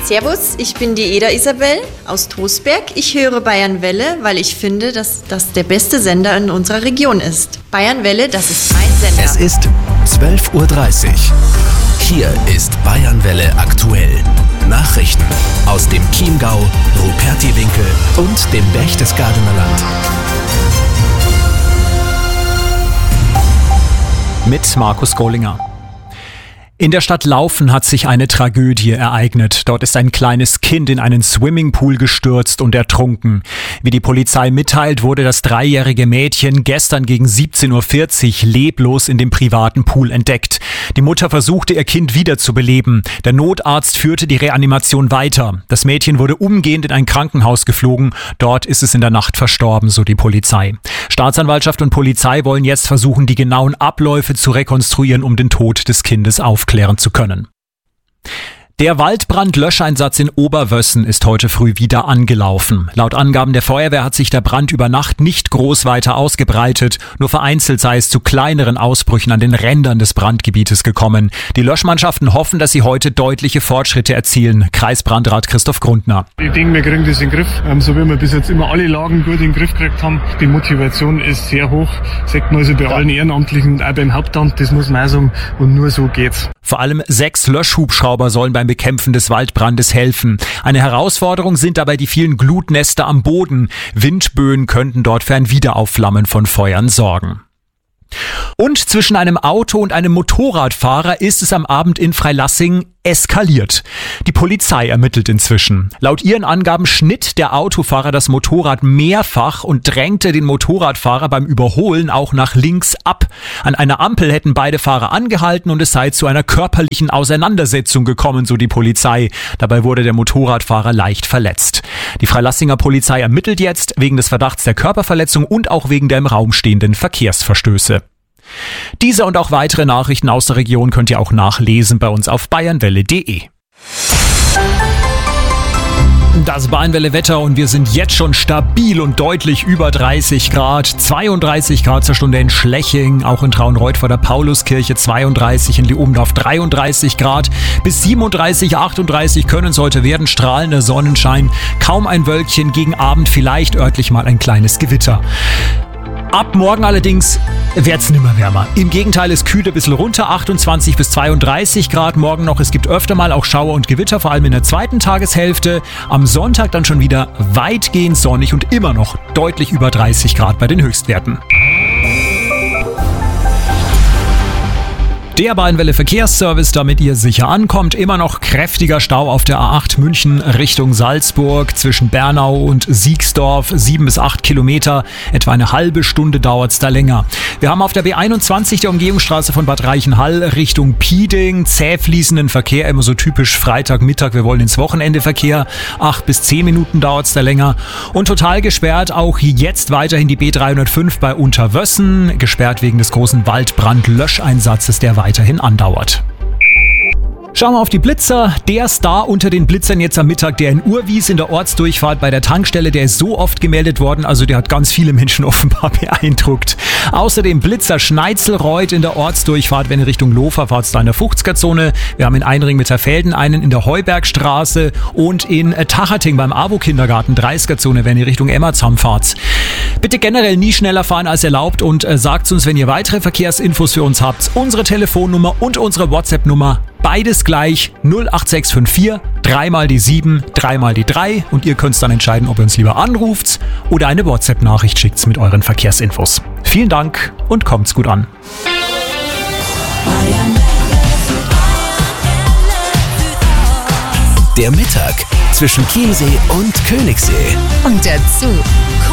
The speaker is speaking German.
Servus, ich bin die Eda Isabel aus Trostberg. Ich höre Bayern Welle, weil ich finde, dass das der beste Sender in unserer Region ist. Bayern Welle, das ist mein Sender. Es ist 12:30 Uhr. Hier ist Bayern Welle aktuell. Nachrichten aus dem Chiemgau, Rupertiwinkel und dem Berchtesgadener Land. Mit Markus Gollinger. In der Stadt Laufen hat sich eine Tragödie ereignet. Dort ist ein kleines Kind in einen Swimmingpool gestürzt und ertrunken. Wie die Polizei mitteilt, wurde das 3-jährige Mädchen gestern gegen 17:40 Uhr leblos in dem privaten Pool entdeckt. Die Mutter versuchte, ihr Kind wiederzubeleben. Der Notarzt führte die Reanimation weiter. Das Mädchen wurde umgehend in ein Krankenhaus geflogen. Dort ist es in der Nacht verstorben, so die Polizei. Staatsanwaltschaft und Polizei wollen jetzt versuchen, die genauen Abläufe zu rekonstruieren, um den Tod des Kindes aufklären zu können. Der Waldbrandlöscheinsatz in Oberwössen ist heute früh wieder angelaufen. Laut Angaben der Feuerwehr hat sich der Brand über Nacht nicht groß weiter ausgebreitet. Nur vereinzelt sei es zu kleineren Ausbrüchen an den Rändern des Brandgebietes gekommen. Die Löschmannschaften hoffen, dass sie heute deutliche Fortschritte erzielen. Kreisbrandrat Christoph Grundner. Ich denke, wir kriegen das in den Griff. So wie wir bis jetzt immer alle Lagen gut in den Griff gekriegt haben. Die Motivation ist sehr hoch. Sagt man also bei allen Ehrenamtlichen und auch beim Hauptamt. Das muss man auch sagen. Und nur so geht's. Vor allem 6 Löschhubschrauber sollen beim Bekämpfen des Waldbrandes helfen. Eine Herausforderung sind dabei die vielen Glutnester am Boden. Windböen könnten dort für ein Wiederaufflammen von Feuern sorgen. Und zwischen einem Auto und einem Motorradfahrer ist es am Abend in Freilassing eskaliert. Die Polizei ermittelt inzwischen. Laut ihren Angaben schnitt der Autofahrer das Motorrad mehrfach und drängte den Motorradfahrer beim Überholen auch nach links ab. An einer Ampel hätten beide Fahrer angehalten und es sei zu einer körperlichen Auseinandersetzung gekommen, so die Polizei. Dabei wurde der Motorradfahrer leicht verletzt. Die Freilassinger Polizei ermittelt jetzt wegen des Verdachts der Körperverletzung und auch wegen der im Raum stehenden Verkehrsverstöße. Diese und auch weitere Nachrichten aus der Region könnt ihr auch nachlesen bei uns auf bayernwelle.de. Das Bayernwelle-Wetter und wir sind jetzt schon stabil und deutlich über 30 Grad. 32 Grad zur Stunde in Schleching, auch in Traunreut vor der Pauluskirche 32, in Leobendorf 33 Grad. Bis 37, 38 können es heute werden, strahlender Sonnenschein, kaum ein Wölkchen, gegen Abend vielleicht örtlich mal ein kleines Gewitter. Ab morgen allerdings wird's nimmer wärmer. Im Gegenteil, es kühlt ein bisschen runter, 28 bis 32 Grad morgen noch. Es gibt öfter mal auch Schauer und Gewitter, vor allem in der zweiten Tageshälfte. Am Sonntag dann schon wieder weitgehend sonnig und immer noch deutlich über 30 Grad bei den Höchstwerten. Der Bayernwelle Verkehrsservice, damit ihr sicher ankommt. Immer noch kräftiger Stau auf der A8 München Richtung Salzburg zwischen Bernau und Siegsdorf. 7 bis 8 Kilometer. Etwa eine halbe Stunde dauert es da länger. Wir haben auf der B21 der Umgehungsstraße von Bad Reichenhall Richtung Pieding zäh fließenden Verkehr. Immer so typisch Freitagmittag. Wir wollen ins Wochenende Verkehr. 8 bis 10 Minuten dauert es da länger. Und total gesperrt auch jetzt weiterhin die B305 bei Unterwössen. Gesperrt wegen des großen Waldbrandlöscheinsatzes, der weiterhin andauert. Schauen wir auf die Blitzer. Der Star unter den Blitzern jetzt am Mittag, der in Urwies in der Ortsdurchfahrt bei der Tankstelle, der ist so oft gemeldet worden, also der hat ganz viele Menschen offenbar beeindruckt. Außerdem Blitzer Schneitzelreuth in der Ortsdurchfahrt, wenn in Richtung Lofer fahrt, da in der 50er-Zone. Wir haben in Einring-Mitterfelden einen in der Heubergstraße und in Tachating beim AWO-Kindergarten 30er-Zone, wenn in Richtung Emmerzam fahrt. Bitte generell nie schneller fahren als erlaubt und sagt uns, wenn ihr weitere Verkehrsinfos für uns habt. Unsere Telefonnummer und unsere WhatsApp-Nummer, beides gleich 08654 3 mal die 7, 3 mal die 3 und ihr könnt dann entscheiden, ob ihr uns lieber anruft oder eine WhatsApp-Nachricht schickt mit euren Verkehrsinfos. Vielen Dank und kommt's gut an. Der Mittag zwischen Chiemsee und Königssee. Und dazu